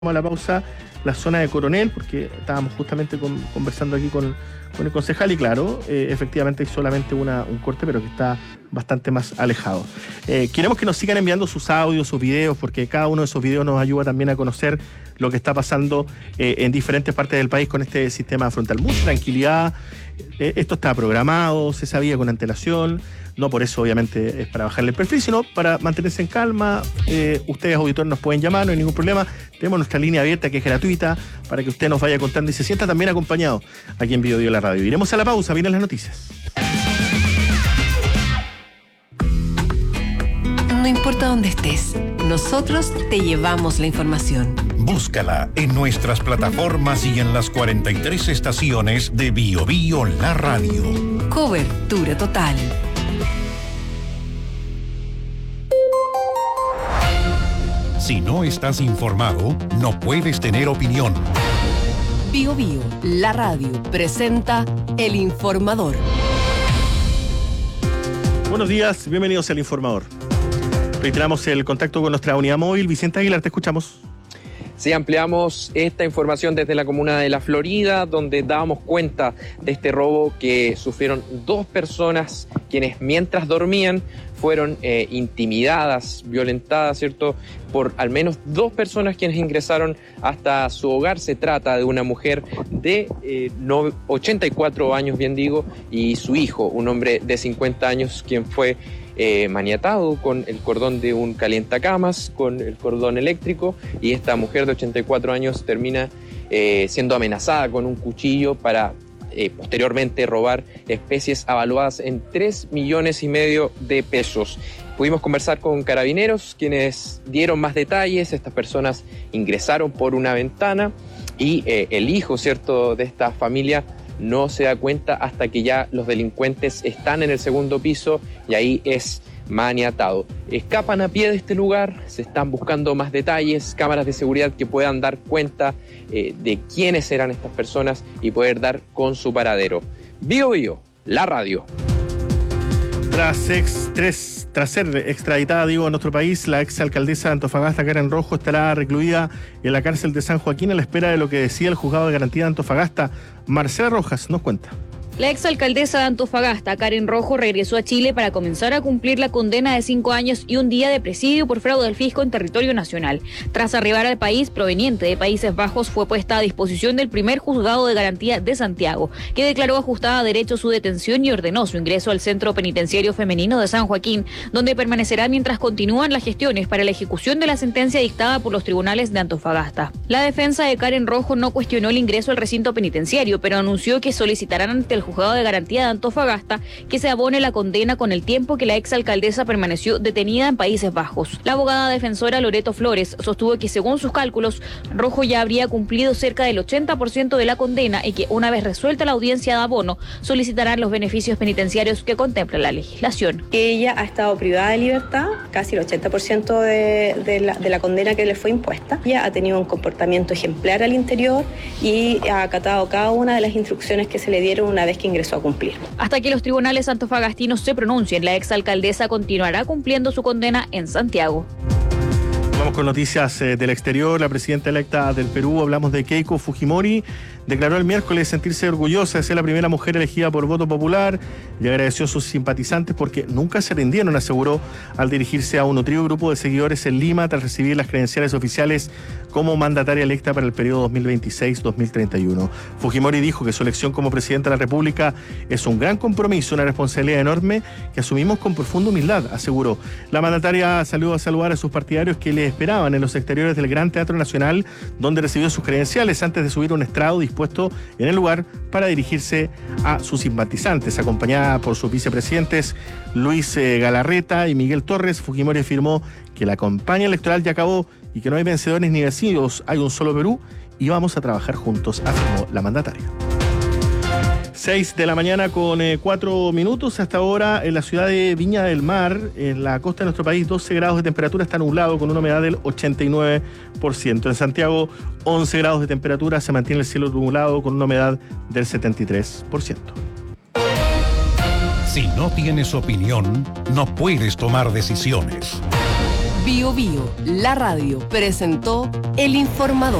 a la pausa la zona de Coronel, porque estábamos justamente conversando aquí con el concejal y claro, efectivamente hay solamente un corte, pero que está bastante más alejado. Queremos que nos sigan enviando sus audios, sus videos, porque cada uno de esos videos nos ayuda también a conocer lo que está pasando en diferentes partes del país con este sistema frontal. Mucha tranquilidad, esto está programado, se sabía con antelación. No por eso, obviamente, es para bajarle el perfil, sino para mantenerse en calma. Ustedes, auditores, nos pueden llamar, no hay ningún problema. Tenemos nuestra línea abierta que es gratuita para que usted nos vaya contando y se sienta también acompañado aquí en Biobío La Radio. Iremos a la pausa, vienen las noticias. No importa dónde estés, nosotros te llevamos la información. Búscala en nuestras plataformas y en las 43 estaciones de Biobío La Radio. Cobertura total. Si no estás informado, no puedes tener opinión. Biobío La Radio presenta El Informador. Buenos días, bienvenidos al Informador. Reiteramos el contacto con nuestra unidad móvil. Vicente Aguilar, te escuchamos. Sí, ampliamos esta información desde la comuna de La Florida, donde dábamos cuenta de este robo que sufrieron dos personas quienes mientras dormían fueron intimidadas, violentadas, ¿cierto?, por al menos dos personas quienes ingresaron hasta su hogar. Se trata de una mujer de 84 años, bien digo, y su hijo, un hombre de 50 años, quien fue maniatado con el cordón de un calientacamas, con el cordón eléctrico, y esta mujer de 84 años termina siendo amenazada con un cuchillo para posteriormente robar especies avaluadas en 3,5 millones de pesos. Pudimos conversar con carabineros, quienes dieron más detalles. Estas personas ingresaron por una ventana y el hijo, ¿cierto?, de esta familia no se da cuenta hasta que ya los delincuentes están en el segundo piso y ahí es maniatado. Escapan a pie de este lugar, se están buscando más detalles, cámaras de seguridad que puedan dar cuenta de quiénes eran estas personas y poder dar con su paradero. Biobío, La Radio. Tras ser extraditada, a nuestro país, la exalcaldesa de Antofagasta, Karen Rojo, estará recluida en la cárcel de San Joaquín a la espera de lo que decía el juzgado de garantía de Antofagasta. Marcela Rojas nos cuenta. La exalcaldesa de Antofagasta, Karen Rojo, regresó a Chile para comenzar a cumplir la condena de 5 años y un día de presidio por fraude al fisco en territorio nacional. Tras arribar al país, proveniente de Países Bajos, fue puesta a disposición del primer juzgado de garantía de Santiago, que declaró ajustada a derecho su detención y ordenó su ingreso al Centro Penitenciario Femenino de San Joaquín, donde permanecerá mientras continúan las gestiones para la ejecución de la sentencia dictada por los tribunales de Antofagasta. La defensa de Karen Rojo no cuestionó el ingreso al recinto penitenciario, pero anunció que solicitarán ante el juzgado de garantía de Antofagasta que se abone la condena con el tiempo que la exalcaldesa permaneció detenida en Países Bajos. La abogada defensora Loreto Flores sostuvo que según sus cálculos, Rojo ya habría cumplido cerca del 80% de la condena y que una vez resuelta la audiencia de abono, solicitarán los beneficios penitenciarios que contempla la legislación. Ella ha estado privada de libertad, casi el 80% de la condena que le fue impuesta. Ella ha tenido un comportamiento ejemplar al interior y ha acatado cada una de las instrucciones que se le dieron una vez que ingresó a cumplir. Hasta que los tribunales antofagastinos se pronuncien, la exalcaldesa continuará cumpliendo su condena en Santiago. Vamos con noticias del exterior. La presidenta electa del Perú, hablamos de Keiko Fujimori, declaró el miércoles sentirse orgullosa de ser la primera mujer elegida por voto popular y agradeció a sus simpatizantes porque nunca se rindieron, aseguró, al dirigirse a un nutrido grupo de seguidores en Lima tras recibir las credenciales oficiales como mandataria electa para el periodo 2026-2031. Fujimori dijo que su elección como presidenta de la República es un gran compromiso, una responsabilidad enorme que asumimos con profunda humildad, aseguró. La mandataria salió a saludar a sus partidarios que le esperaban en los exteriores del Gran Teatro Nacional, donde recibió sus credenciales antes de subir a un estrado dispuesto en el lugar para dirigirse a sus simpatizantes. Acompañada por sus vicepresidentes Luis Galarreta y Miguel Torres, Fujimori afirmó que la campaña electoral ya acabó y que no hay vencedores ni vencidos, hay un solo Perú y vamos a trabajar juntos, afirmó la mandataria. 6 de la mañana con 4 minutos. Hasta ahora en la ciudad de Viña del Mar, en la costa de nuestro país, 12 grados de temperatura, está nublado con una humedad del 89%. En Santiago, 11 grados de temperatura, se mantiene el cielo nublado con una humedad del 73%. Si no tienes opinión, no puedes tomar decisiones. Bio Bio, la radio, presentó El Informador.